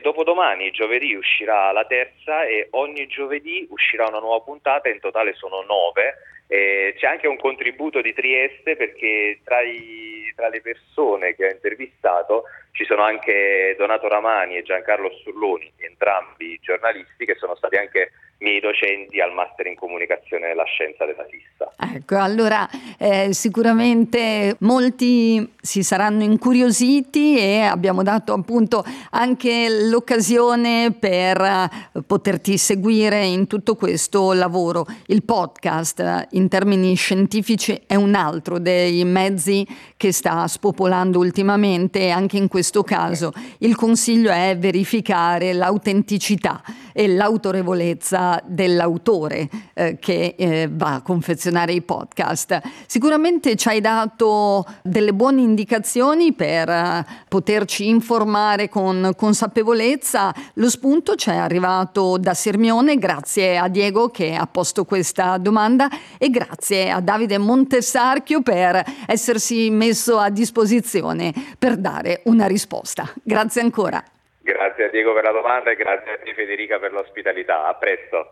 dopodomani, giovedì, uscirà la terza e ogni giovedì uscirà una nuova puntata, in totale sono 9. C'è anche un contributo di Trieste, perché tra le persone che ho intervistato ci sono anche Donato Ramani e Giancarlo Sturloni, entrambi giornalisti che sono stati anche miei docenti al Master in Comunicazione della Scienza della Sissa. Ecco, allora sicuramente molti si saranno incuriositi e abbiamo dato appunto anche l'occasione per poterti seguire in tutto questo lavoro. Il podcast in termini scientifici è un altro dei mezzi che sta spopolando ultimamente, e anche in questo caso il consiglio è verificare l'autenticità e l'autorevolezza dell'autore che va a confezionare i podcast. Sicuramente ci hai dato delle buone indicazioni per poterci informare con consapevolezza. Lo spunto ci è arrivato da Sirmione, grazie a Diego che ha posto questa domanda, e grazie a Davide Montesarchio per essersi messo a disposizione per dare una risposta. Grazie ancora. Grazie a Diego per la domanda e grazie a te Federica per l'ospitalità. A presto.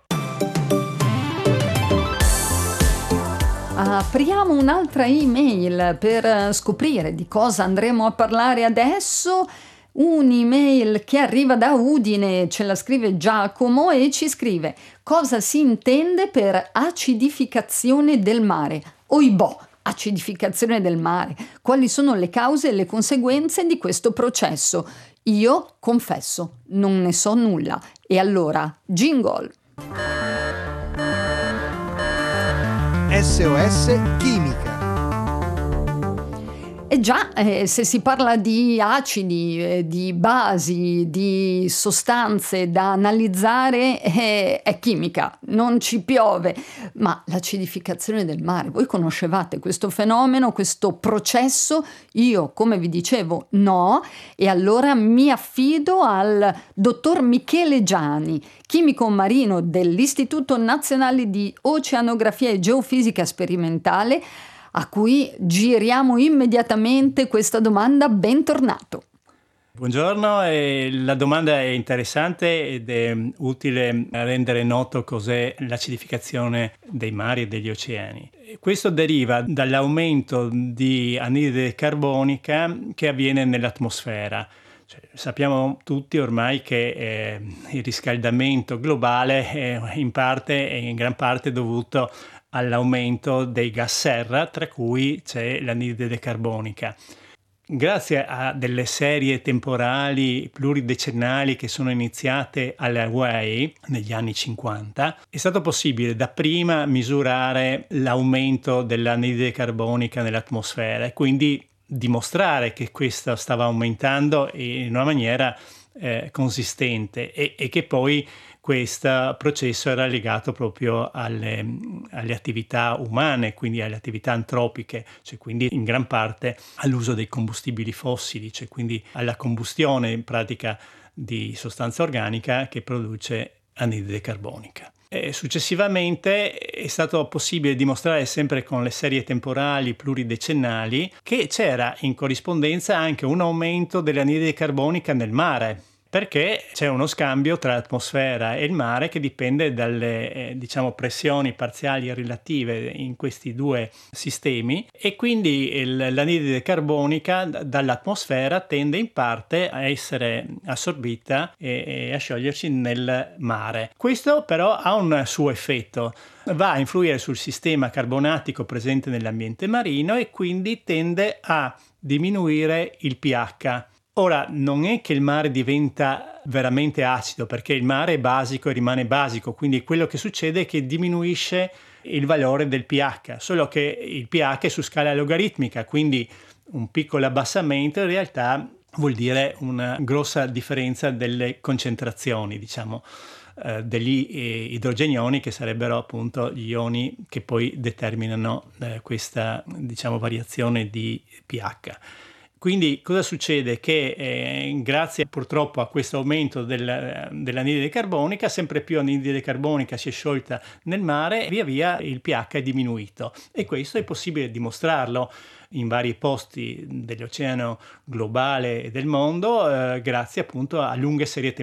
Apriamo un'altra email per scoprire di cosa andremo a parlare adesso. Un'email che arriva da Udine, ce la scrive Giacomo e ci scrive: cosa si intende per acidificazione del mare? Oibò, acidificazione del mare. Quali sono le cause e le conseguenze di questo processo? Io confesso, non ne so nulla. E allora, jingle! SOS Chimica. E già, se si parla di acidi, di basi, di sostanze da analizzare, è chimica, non ci piove. Ma l'acidificazione del mare, voi conoscevate questo fenomeno, questo processo? Io, come vi dicevo, no, e allora mi affido al dottor Michele Giani, chimico marino dell'Istituto Nazionale di Oceanografia e Geofisica Sperimentale, a cui giriamo immediatamente questa domanda. Bentornato. Buongiorno, la domanda è interessante ed è utile a rendere noto cos'è l'acidificazione dei mari e degli oceani. Questo deriva dall'aumento di anidride carbonica che avviene nell'atmosfera. Sappiamo tutti ormai che il riscaldamento globale è in gran parte dovuto all'aumento dei gas serra, tra cui c'è l'anidride carbonica. Grazie a delle serie temporali pluridecennali che sono iniziate alle Hawaii negli anni 50, è stato possibile dapprima misurare l'aumento dell'anidride carbonica nell'atmosfera e quindi dimostrare che questa stava aumentando in una maniera consistente e che poi questo processo era legato proprio alle attività umane, quindi alle attività antropiche, cioè quindi in gran parte all'uso dei combustibili fossili, cioè quindi alla combustione in pratica di sostanza organica che produce anidride carbonica. Successivamente è stato possibile dimostrare, sempre con le serie temporali pluridecennali, che c'era in corrispondenza anche un aumento dell'anidride carbonica nel mare, perché c'è uno scambio tra l'atmosfera e il mare che dipende dalle pressioni parziali e relative in questi due sistemi, e quindi l'anidride carbonica dall'atmosfera tende in parte a essere assorbita e a sciogliersi nel mare. Questo però ha un suo effetto. Va a influire sul sistema carbonatico presente nell'ambiente marino e quindi tende a diminuire il pH. Ora, non è che il mare diventa veramente acido, perché il mare è basico e rimane basico, quindi quello che succede è che diminuisce il valore del pH, solo che il pH è su scala logaritmica, quindi un piccolo abbassamento in realtà vuol dire una grossa differenza delle concentrazioni, degli idrogenioni, che sarebbero appunto gli ioni che poi determinano questa variazione di pH. Quindi cosa succede? Che grazie purtroppo a questo aumento dell'anidride carbonica, sempre più anidride carbonica si è sciolta nel mare, via via il pH è diminuito, e questo è possibile dimostrarlo in vari posti dell'oceano globale e del mondo grazie appunto a lunghe serie temporali.